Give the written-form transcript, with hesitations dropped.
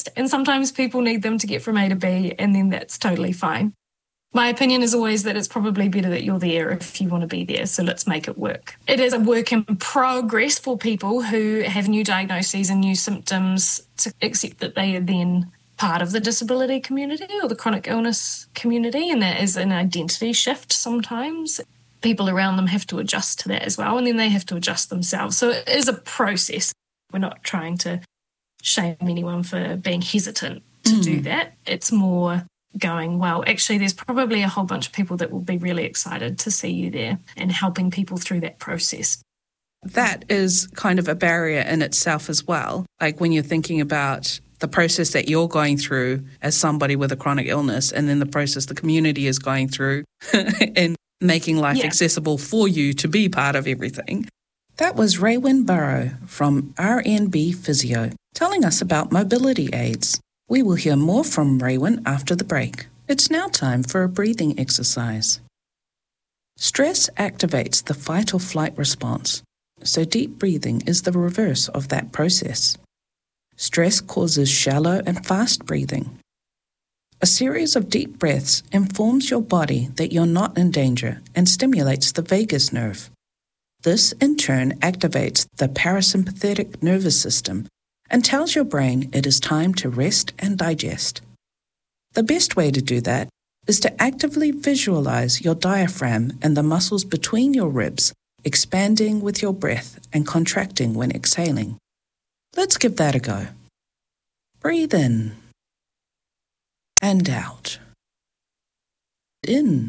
fast, and sometimes people need them to get from A to B, and then that's totally fine. My opinion is always that it's probably better that you're there if you want to be there, so let's make it work. It is a work in progress for people who have new diagnoses and new symptoms to accept that they are then part of the disability community or the chronic illness community, and that is an identity shift sometimes. People around them have to adjust to that as well, and then they have to adjust themselves. So it is a process. We're not trying to shame anyone for being hesitant to do that. It's more going, well, actually, there's probably a whole bunch of people that will be really excited to see you there and helping people through that process. That is kind of a barrier in itself as well. Like when you're thinking about the process that you're going through as somebody with a chronic illness and then the process the community is going through in making life accessible for you to be part of everything. That was Raewyn Burrow from RNB Physio telling us about mobility aids. We will hear more from Raewyn after the break. It's now time for a breathing exercise. Stress activates the fight or flight response, so deep breathing is the reverse of that process. Stress causes shallow and fast breathing. A series of deep breaths informs your body that you're not in danger and stimulates the vagus nerve. This, in turn, activates the parasympathetic nervous system and tells your brain it is time to rest and digest. The best way to do that is to actively visualize your diaphragm and the muscles between your ribs expanding with your breath and contracting when exhaling. Let's give that a go. Breathe in and out. In